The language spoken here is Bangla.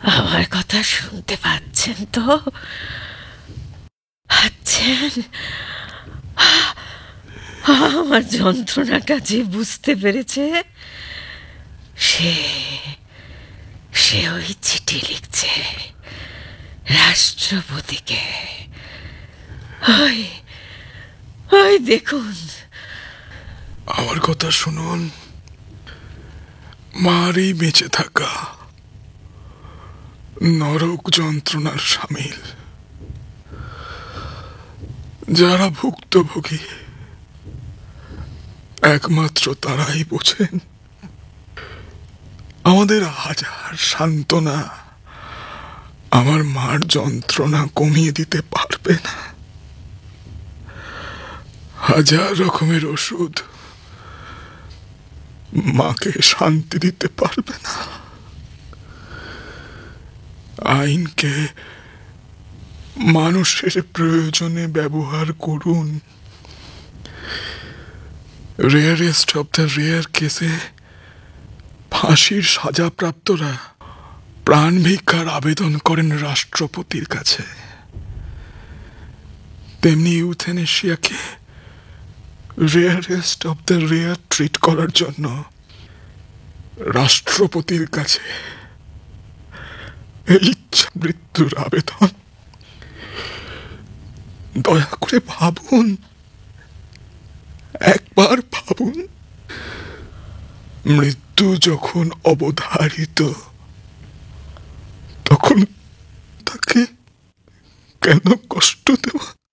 আমার কথা শুনতে পাচ্ছেন তো? পাচ্ছেন? আমার যন্ত্রণাটা যে বুঝতে পেরেছে, সে সে ওই চিঠি লিখছে রাষ্ট্রপতিকে। ওই ওই দেখুন। আমার কথা শুনুন। মার এই বেঁচে থাকা নরক যন্ত্রণার সামিল। যারা ভুক্তভোগী একমাত্র তারাই বোঝেন। আমাদের হাজার সান্ত্বনা আমার মার যন্ত্রণা কমিয়ে দিতে পারবে না। হাজার রকমের ওষুধ মাকে শান্তি দিতে পারবে না। আইনকে মানুষের প্রয়োজনে ব্যবহার করুন। রেয়ারেস্ট অব দ্য রেয়ার কেসে ফাঁসির সাজাপ্রাপ্তরা প্রাণ ভিক্ষার আবেদন করেন রাষ্ট্রপতির কাছে। তেমনি ইউথেনেশিয়াকে rarest of the rare treat করার জন্য রাষ্ট্রপতির কাছে ইচ্ছা মৃত্যুর আবেদন। দয়া করে ভাবুন, একবার ভাবুন। মৃত্যু যখন অবধারিত, তখন তাকে কেন কষ্ট দেওয়া?